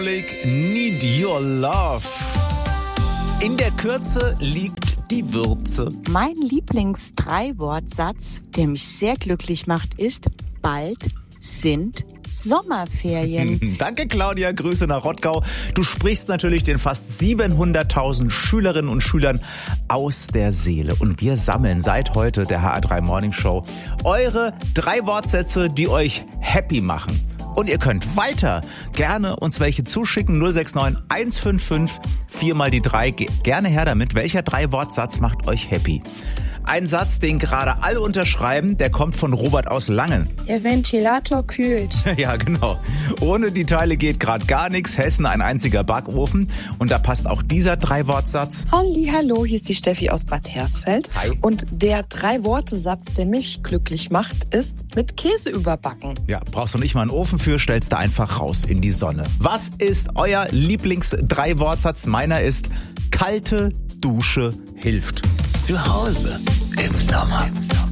Need Your Love. In der Kürze liegt die Würze. Mein Lieblings-3-Wortsatz, der mich sehr glücklich macht, ist: bald sind Sommerferien. Danke, Claudia. Grüße nach Rottgau. Du sprichst natürlich den fast 700.000 Schülerinnen und Schülern aus der Seele. Und wir sammeln seit heute der HR3 Morning Show eure 3 Wortsätze, die euch happy machen. Und ihr könnt weiter gerne uns welche zuschicken. 069 155 4 mal die 3. Gerne her damit. Welcher 3-Wortsatz macht euch happy? Ein Satz, den gerade alle unterschreiben, der kommt von Robert aus Langen. Der Ventilator kühlt. Ja, genau. Ohne die Teile geht gerade gar nichts. Hessen ein einziger Backofen. Und da passt auch dieser 3-Wortsatz. Hallo, hier ist die Steffi aus Bad Hersfeld. Hi. Und der 3-Worte-Satz, der mich glücklich macht, ist: mit Käse überbacken. Ja, brauchst du nicht mal einen Ofen für, stellst du einfach raus in die Sonne. Was ist euer Lieblings-3-Wortsatz? Meiner ist: kalte Dusche hilft. Zu Hause im Sommer.